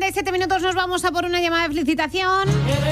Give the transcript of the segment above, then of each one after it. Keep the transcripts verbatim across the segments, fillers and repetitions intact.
treinta y siete minutos nos vamos a por una llamada de felicitación.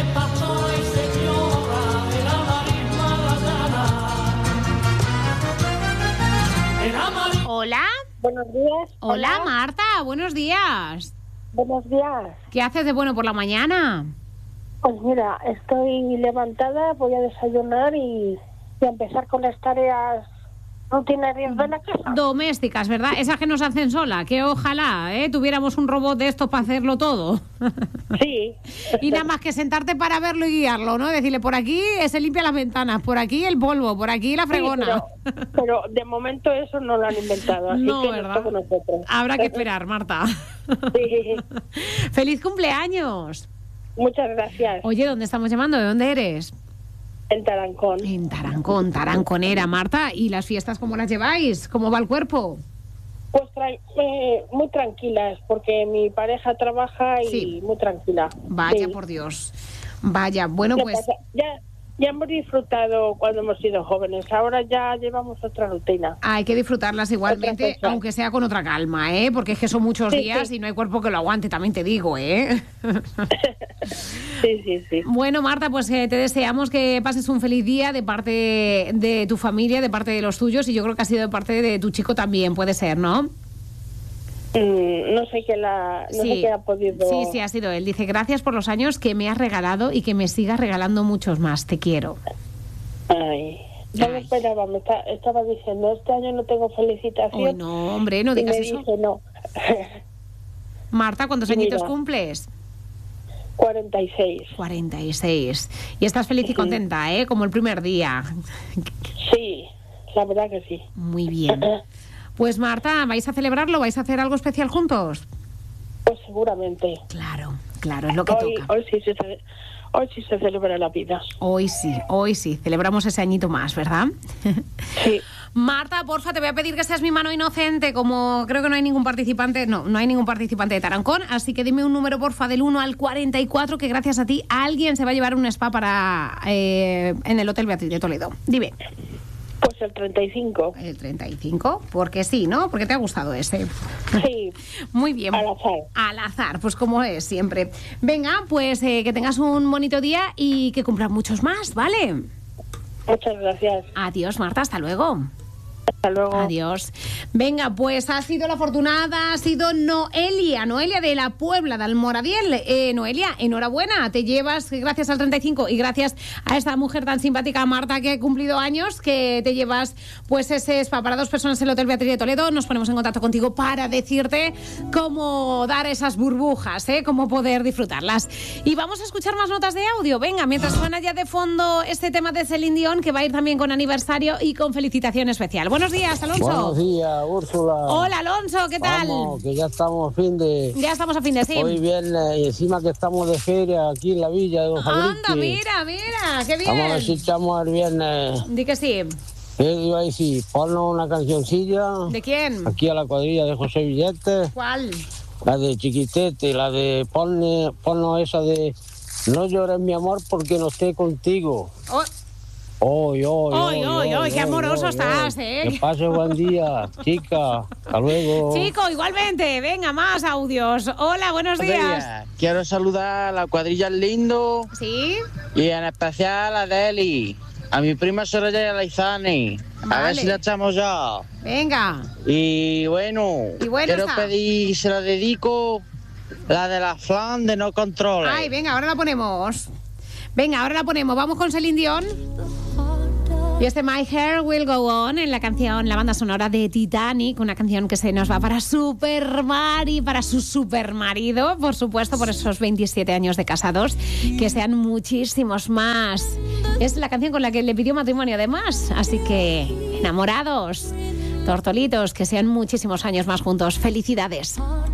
Hola. Buenos días. Hola, Hola, Marta, buenos días. Buenos días. ¿Qué haces de bueno por la mañana? Pues mira, estoy levantada, voy a desayunar y, y a empezar con las tareas rutinarias de la casa. Domésticas, ¿verdad? Esas que nos hacen sola, que ojalá ¿eh? tuviéramos un robot de estos para hacerlo todo. Sí. Y nada más que sentarte para verlo y guiarlo, ¿no? Decirle, por aquí se limpia las ventanas, por aquí el polvo, por aquí la fregona. Sí, pero, pero de momento eso no lo han inventado, así no, que ¿verdad? no con nosotros. Habrá que esperar, Marta. Sí. ¡Feliz cumpleaños! Muchas gracias. Oye, ¿dónde estamos llamando? ¿De dónde eres? En Tarancón. En Tarancón, Taranconera, Marta. ¿Y las fiestas cómo las lleváis? ¿Cómo va el cuerpo? Pues tra- eh, muy tranquilas, porque mi pareja trabaja y sí. muy tranquila. Vaya, sí. por Dios. Vaya, bueno, pues... Pasa? Ya, ya hemos disfrutado cuando hemos sido jóvenes, ahora ya llevamos otra rutina. Hay que disfrutarlas igualmente, aunque sea con otra calma, ¿eh? Porque es que son muchos sí, días sí. y no hay cuerpo que lo aguante, también te digo, ¿eh? Sí, sí, sí. Bueno, Marta, pues eh, te deseamos que pases un feliz día de parte de tu familia, de parte de los tuyos, y yo creo que ha sido de parte de tu chico también, puede ser, ¿no? Mm, no sé qué la, no sí. sé qué ha podido... Sí, sí, ha sido él. Dice, gracias por los años que me has regalado y que me sigas regalando muchos más. Te quiero. Ay... No me esperaba, me está, estaba diciendo, este año no tengo felicitación. Oh, no, hombre, no digas y me eso. Dice, no. Marta, ¿cuántos Mira, añitos cumples? cuarenta y seis. cuarenta y seis. Y estás feliz y sí. contenta, ¿eh? Como el primer día. Sí, la verdad que sí. Muy bien. Pues Marta, ¿vais a celebrarlo? ¿Vais a hacer algo especial juntos? Pues seguramente. Claro, claro, es lo que hoy, toca. Hoy sí se celebra. Hoy sí se celebra la vida. Hoy sí, hoy sí. Celebramos ese añito más, ¿verdad? Sí. Marta, porfa, te voy a pedir que seas mi mano inocente, como creo que no hay ningún participante, no, no hay ningún participante de Tarancón, así que dime un número, porfa, del uno al cuarenta y cuatro, que gracias a ti alguien se va a llevar un spa para eh, en el Hotel Beatriz de Toledo. Dime. Pues el treinta y cinco. El treinta y cinco, porque sí, ¿no? Porque te ha gustado ese. Sí. Muy bien. Al azar. Al azar, pues como es siempre. Venga, pues eh, que tengas un bonito día y que cumplan muchos más, ¿vale? Muchas gracias. Adiós, Marta, hasta luego. Hasta luego. Adiós. Venga, pues ha sido la afortunada, ha sido Noelia, Noelia de la Puebla de Almoradiel. Eh, Noelia, enhorabuena, te llevas, gracias al treinta y cinco y gracias a esta mujer tan simpática, Marta, que ha cumplido años, que te llevas pues ese spa para dos personas en el Hotel Beatriz de Toledo. Nos ponemos en contacto contigo para decirte cómo dar esas burbujas, ¿eh? Cómo poder disfrutarlas. Y vamos a escuchar más notas de audio. Venga, mientras suena ya de fondo este tema de Celine Dion, que va a ir también con aniversario y con felicitación especial. Buenos días, Alonso. Buenos días, Úrsula. Hola, Alonso, ¿qué tal? Vamos, que ya estamos a fin de... Ya estamos a fin de sí. Hoy viernes y encima que estamos de feria aquí en la villa de los Fabriques. Anda, mira, mira, qué bien. Vamos a ver si echamos el viernes. Di que sí. ¿Qué iba a decir? Ponnos una cancioncilla. ¿De quién? Aquí a la cuadrilla de José Villete. ¿Cuál? La de Chiquitete, la de ponle, ponnos esa de No llores mi amor porque no esté contigo. Oh. Hoy, hoy, hoy, hoy, hoy, qué amoroso estás, ¿eh? Que pase buen día, chica. Hasta luego. Chico, igualmente. Venga, más audios. Hola, buenos días. Quiero saludar a la cuadrilla Lindo. Sí. Y en especial a Deli, a mi prima Soraya y a Laizani. Vale. A ver si la echamos ya. Venga. Y bueno, y bueno quiero está. pedir, se la dedico, la de la flan de No Controles. Ay, venga, ahora la ponemos. Venga, ahora la ponemos. Vamos con Celine Dion. Y este My Hair Will Go On en la canción, la banda sonora de Titanic, una canción que se nos va para Super Mari, para su super marido, por supuesto, por esos veintisiete años de casados, que sean muchísimos más. Es la canción con la que le pidió matrimonio además, así que enamorados, tortolitos, que sean muchísimos años más juntos. Felicidades.